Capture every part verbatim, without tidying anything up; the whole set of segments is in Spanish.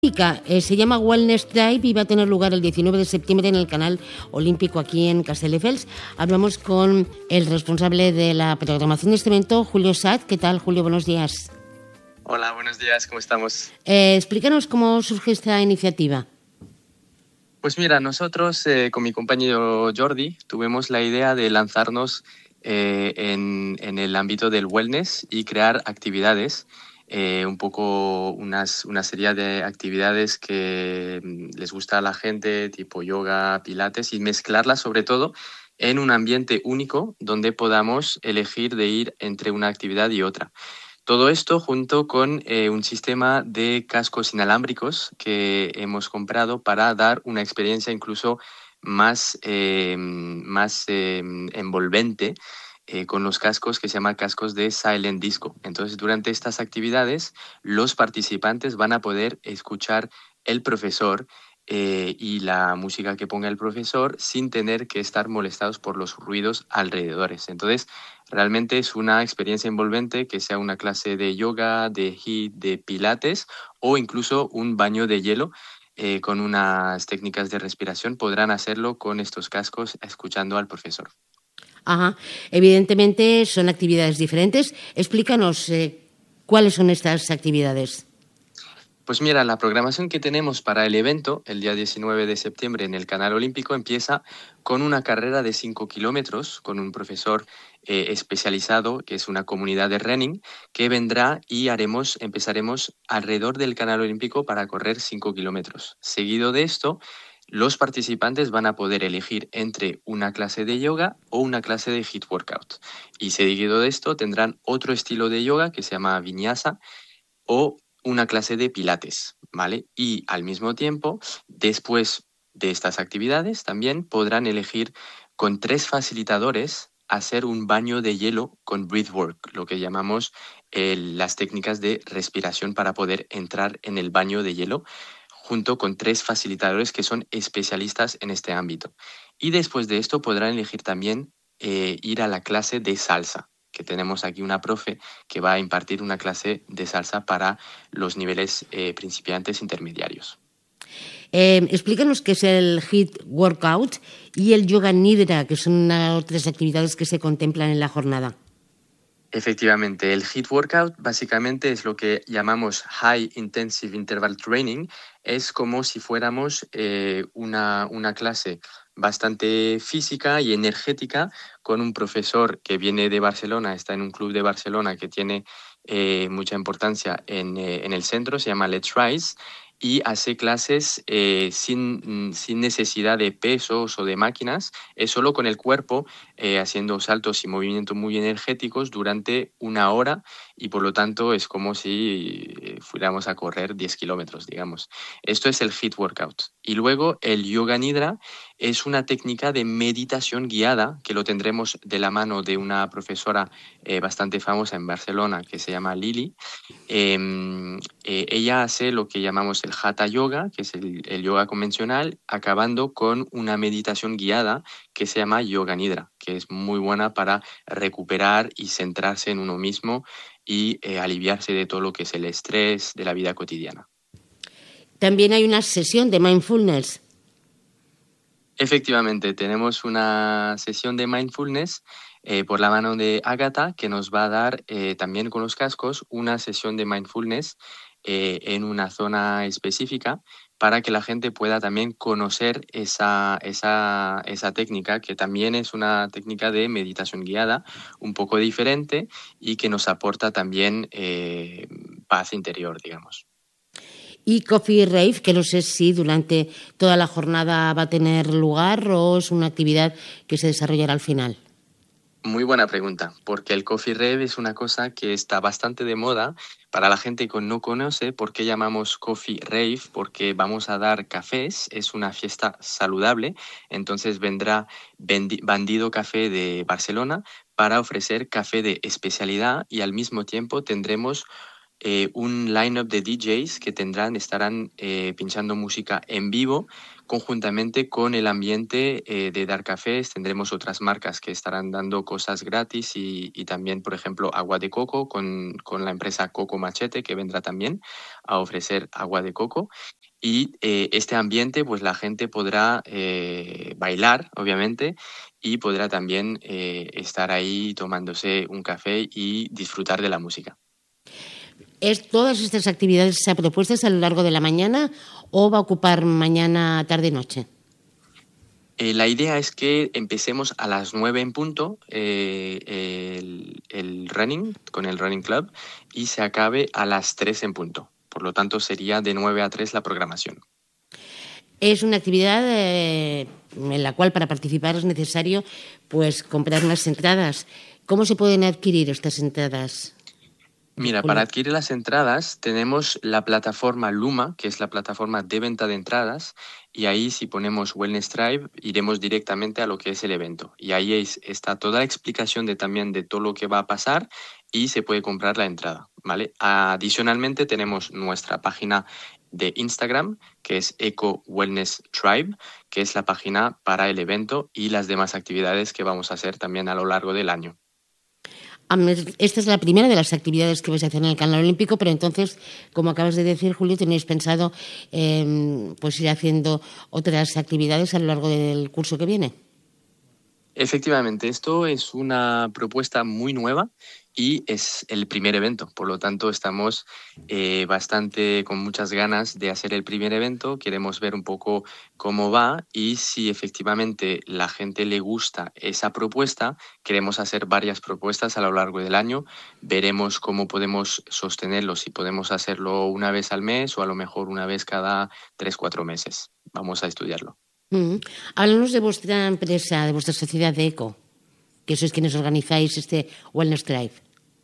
Eh, se llama Wellness Drive y va a tener lugar el diecinueve de septiembre en el Canal Olímpico aquí en Castelldefels. Hablamos con el responsable de la programación de este evento, Julio Sad. ¿Qué tal, Julio? Buenos días. Hola, buenos días. ¿Cómo estamos? Eh, explícanos cómo surge esta iniciativa. Pues mira, nosotros eh, con mi compañero Jordi tuvimos la idea de lanzarnos eh, en, en el ámbito del wellness y crear actividades. Eh, un poco unas, una serie de actividades que les gusta a la gente, tipo yoga, pilates, y mezclarlas sobre todo en un ambiente único donde podamos elegir de ir entre una actividad y otra. Todo esto junto con eh, un sistema de cascos inalámbricos que hemos comprado para dar una experiencia incluso más, eh, más eh, envolvente, Eh, con los cascos que se llaman cascos de Silent Disco. Entonces, durante estas actividades, los participantes van a poder escuchar el profesor eh, y la música que ponga el profesor sin tener que estar molestados por los ruidos alrededores. Entonces, realmente es una experiencia envolvente, que sea una clase de yoga, de HIIT, de pilates o incluso un baño de hielo. Eh, con unas técnicas de respiración podrán hacerlo con estos cascos escuchando al profesor. Ajá. Evidentemente son actividades diferentes. Explícanos eh, cuáles son estas actividades. Pues mira, la programación que tenemos para el evento, el día diecinueve de septiembre en el Canal Olímpico, empieza con una carrera de cinco kilómetros con un profesor eh, especializado, que es una comunidad de running, que vendrá y haremos, empezaremos alrededor del Canal Olímpico para correr cinco kilómetros. Seguido de esto, los participantes van a poder elegir entre una clase de yoga o una clase de HIIT workout. Y seguido de esto tendrán otro estilo de yoga que se llama vinyasa o una clase de pilates, ¿vale? Y al mismo tiempo, después de estas actividades, también podrán elegir con tres facilitadores hacer un baño de hielo con breathwork, lo que llamamos eh, las técnicas de respiración para poder entrar en el baño de hielo, junto con tres facilitadores que son especialistas en este ámbito. Y después de esto podrán elegir también eh, ir a la clase de salsa, que tenemos aquí una profe que va a impartir una clase de salsa para los niveles eh, principiantes intermediarios. Eh, explícanos qué es el HIIT Workout y el Yoga Nidra, que son otras actividades que se contemplan en la jornada. Efectivamente, el HIIT Workout básicamente es lo que llamamos High Intensive Interval Training. Es como si fuéramos eh, una, una clase bastante física y energética con un profesor que viene de Barcelona, está en un club de Barcelona que tiene eh, mucha importancia en, eh, en el centro, se llama Let's Rise, y hace clases eh, sin, sin necesidad de pesos o de máquinas, es solo con el cuerpo, eh, haciendo saltos y movimientos muy energéticos durante una hora, y por lo tanto es como si fuéramos a correr diez kilómetros, digamos. Esto es el HIIT Workout. Y luego el Yoga Nidra es una técnica de meditación guiada que lo tendremos de la mano de una profesora eh, bastante famosa en Barcelona que se llama Lili. Eh, eh, ella hace lo que llamamos el Hatha Yoga, que es el, el yoga convencional, acabando con una meditación guiada que se llama Yoga Nidra, que es muy buena para recuperar y centrarse en uno mismo y eh, aliviarse de todo lo que es el estrés de la vida cotidiana. También hay una sesión de mindfulness. Efectivamente, tenemos una sesión de mindfulness eh, por la mano de Ágata, que nos va a dar eh, también con los cascos una sesión de mindfulness eh, en una zona específica para que la gente pueda también conocer esa, esa, esa técnica, que también es una técnica de meditación guiada, un poco diferente y que nos aporta también eh, paz interior, digamos. Y Coffee Rave, que no sé si durante toda la jornada va a tener lugar o es una actividad que se desarrollará al final. Muy buena pregunta, porque el Coffee Rave es una cosa que está bastante de moda para la gente que no conoce. ¿Por qué llamamos Coffee Rave? Porque vamos a dar cafés, es una fiesta saludable, entonces vendrá Bandido Café de Barcelona para ofrecer café de especialidad y al mismo tiempo tendremos eh, un line-up de D Js que tendrán, estarán eh, pinchando música en vivo conjuntamente con el ambiente eh, de Dark Cafés. Tendremos otras marcas que estarán dando cosas gratis y, y también, por ejemplo, agua de coco con, con la empresa Coco Machete, que vendrá también a ofrecer agua de coco. Y eh, este ambiente, pues la gente podrá eh, bailar, obviamente, y podrá también eh, estar ahí tomándose un café y disfrutar de la música. ¿Es todas estas actividades propuestas a lo largo de la mañana o va a ocupar mañana, tarde, noche? Eh, la idea es que empecemos a las nueve en punto eh, el, el running, con el Running Club, y se acabe a las tres en punto. Por lo tanto, sería de nueve a tres la programación. Es una actividad eh, en la cual para participar es necesario pues comprar unas entradas. ¿Cómo se pueden adquirir estas entradas? Mira, para adquirir las entradas tenemos la plataforma Luma, que es la plataforma de venta de entradas, y ahí si ponemos Wellness Tribe iremos directamente a lo que es el evento. Y ahí es, está toda la explicación de, también de todo lo que va a pasar y se puede comprar la entrada, ¿vale? Adicionalmente tenemos nuestra página de Instagram, que es Eco Wellness Tribe, que es la página para el evento y las demás actividades que vamos a hacer también a lo largo del año. Esta es la primera de las actividades que vais a hacer en el Canal Olímpico, pero entonces, como acabas de decir, Julio, tenéis pensado eh, pues ir haciendo otras actividades a lo largo del curso que viene. Efectivamente, esto es una propuesta muy nueva y es el primer evento. Por lo tanto, estamos eh, bastante con muchas ganas de hacer el primer evento. Queremos ver un poco cómo va y si efectivamente la gente le gusta esa propuesta, queremos hacer varias propuestas a lo largo del año. Veremos cómo podemos sostenerlo, si podemos hacerlo una vez al mes o a lo mejor una vez cada tres, cuatro meses. Vamos a estudiarlo. Mm-hmm. Háblanos de vuestra empresa, de vuestra sociedad de Eco, que sois quienes organizáis este Wellness Drive.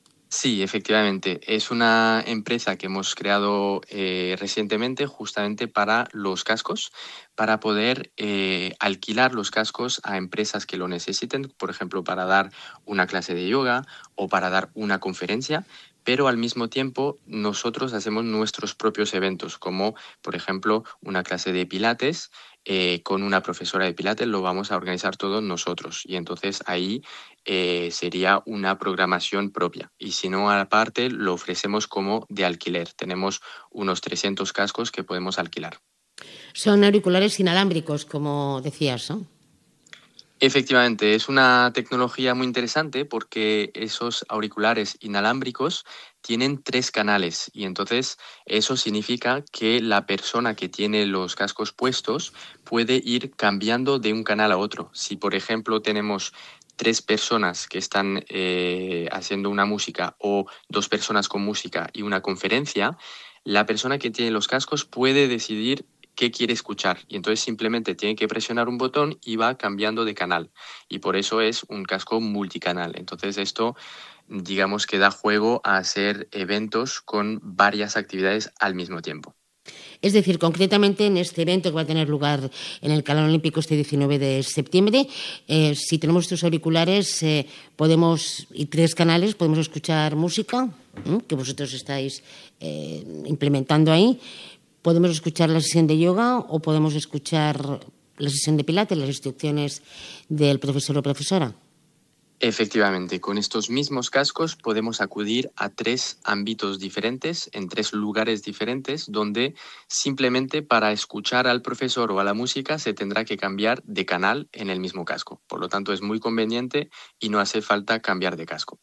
Sí, efectivamente. Es una empresa que hemos creado eh, recientemente justamente para los cascos, para poder eh, alquilar los cascos a empresas que lo necesiten, por ejemplo, para dar una clase de yoga o para dar una conferencia, pero al mismo tiempo nosotros hacemos nuestros propios eventos, como por ejemplo una clase de pilates eh, con una profesora de pilates, lo vamos a organizar todos nosotros y entonces ahí eh, sería una programación propia y si no aparte lo ofrecemos como de alquiler, tenemos unos trescientos cascos que podemos alquilar. Son auriculares inalámbricos, como decías, ¿no? Efectivamente, es una tecnología muy interesante porque esos auriculares inalámbricos tienen tres canales y entonces eso significa que la persona que tiene los cascos puestos puede ir cambiando de un canal a otro. Si, por ejemplo, tenemos tres personas que están eh, haciendo una música o dos personas con música y una conferencia, la persona que tiene los cascos puede decidir qué quiere escuchar y entonces simplemente tiene que presionar un botón y va cambiando de canal y por eso es un casco multicanal. Entonces esto digamos que da juego a hacer eventos con varias actividades al mismo tiempo. Es decir, concretamente en este evento que va a tener lugar en el Canal Olímpico este diecinueve de septiembre, eh, si tenemos estos auriculares eh, podemos y tres canales podemos escuchar música ¿eh? que vosotros estáis eh, implementando ahí. Podemos escuchar la sesión de yoga o podemos escuchar la sesión de pilates, las instrucciones del profesor o profesora. Efectivamente, con estos mismos cascos podemos acudir a tres ámbitos diferentes, en tres lugares diferentes, donde simplemente para escuchar al profesor o a la música se tendrá que cambiar de canal en el mismo casco. Por lo tanto, es muy conveniente y no hace falta cambiar de casco.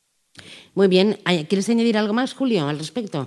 Muy bien. ¿Quieres añadir algo más, Julio, al respecto?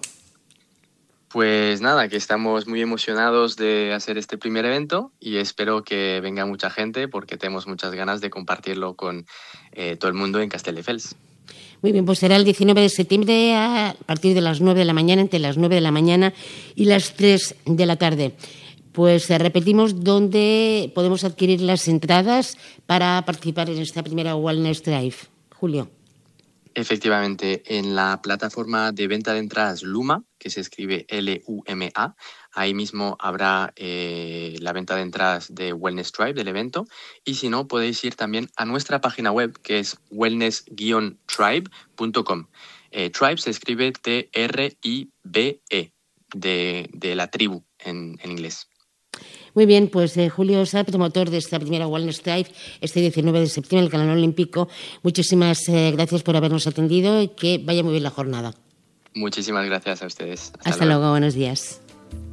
Pues nada, que estamos muy emocionados de hacer este primer evento y espero que venga mucha gente porque tenemos muchas ganas de compartirlo con eh, todo el mundo en Castelldefels. Muy bien, pues será el diecinueve de septiembre a partir de las nueve de la mañana, entre las nueve de la mañana y las tres de la tarde. Pues eh, repetimos dónde podemos adquirir las entradas para participar en esta primera Wellness Drive. Julio. Efectivamente, en la plataforma de venta de entradas Luma, que se escribe L U M A, ahí mismo habrá eh, la venta de entradas de Wellness Tribe del evento y si no, podéis ir también a nuestra página web que es wellness guion tribe punto com. Eh, tribe se escribe T R I B E, de, de la tribu en, en inglés. Muy bien, pues eh, Julio Saad, promotor de esta primera Wellness Drive, este diecinueve de septiembre en el Canal Olímpico. Muchísimas eh, gracias por habernos atendido y que vaya muy bien la jornada. Muchísimas gracias a ustedes. Hasta, Hasta luego. luego, buenos días.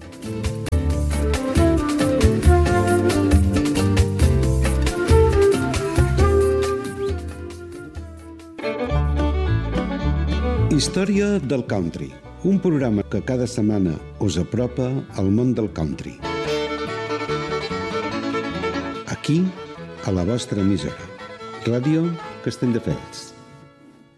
Història del country, un programa que cada setmana us apropa al món del country. Aquí, a la vostra emissora, Ràdio Castelldefels.